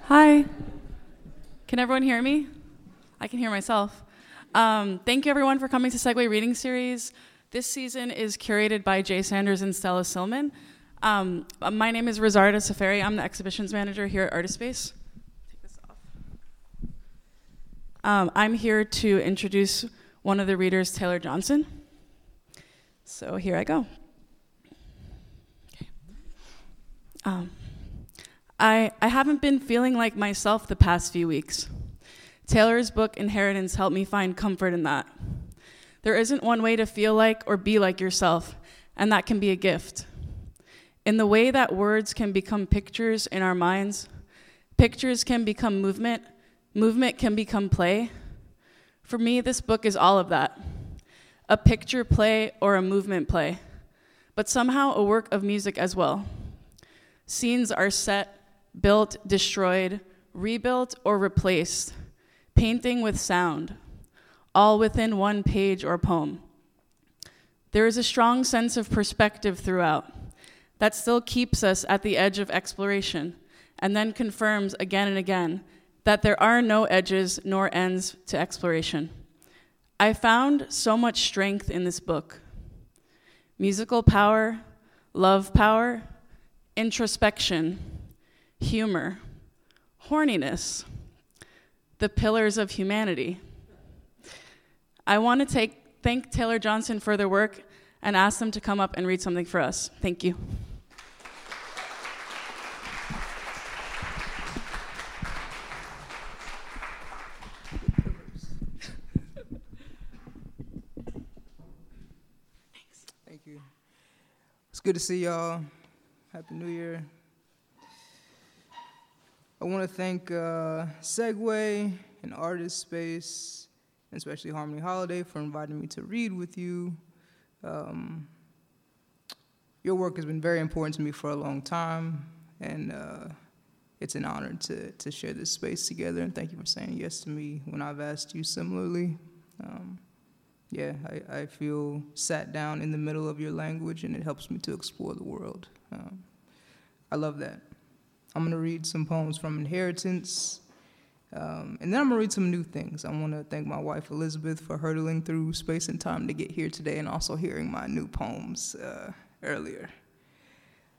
Hi. Can everyone hear me? I can hear myself. Thank you everyone for coming to Segway Reading Series. This season is curated by Jay Sanders and Stella Silman. My name is Rosarda Safari. I'm the exhibitions manager here at Artist Space. Take this off. I'm here to introduce one of the readers, Taylor Johnson. So here I go. Okay. I haven't been feeling like myself the past few weeks. Taylor's book, Inheritance, helped me find comfort in that. There isn't one way to feel like or be like yourself, and that can be a gift. In the way that words can become pictures in our minds, pictures can become movement, movement can become play. For me, this book is all of that. A picture play or a movement play, but somehow a work of music as well. Scenes are set, built, destroyed, rebuilt, or replaced, painting with sound, all within one page or poem. There is a strong sense of perspective throughout that still keeps us at the edge of exploration and then confirms again and again that there are no edges nor ends to exploration. I found so much strength in this book. Musical power, love power, introspection, humor, horniness, the pillars of humanity. I want to thank Taylor Johnson for their work and ask them to come up and read something for us. Thank you. Thank you. It's good to see y'all. Happy New Year. I want to thank Segway and Artist Space, and especially Harmony Holiday for inviting me to read with you. Your work has been very important to me for a long time, and it's an honor to share this space together, and thank you for saying yes to me when I've asked you similarly. I feel sat down in the middle of your language, and it helps me to explore the world. I love that. I'm going to read some poems from Inheritance, and then I'm going to read some new things. I want to thank my wife, Elizabeth, for hurdling through space and time to get here today and also hearing my new poems earlier.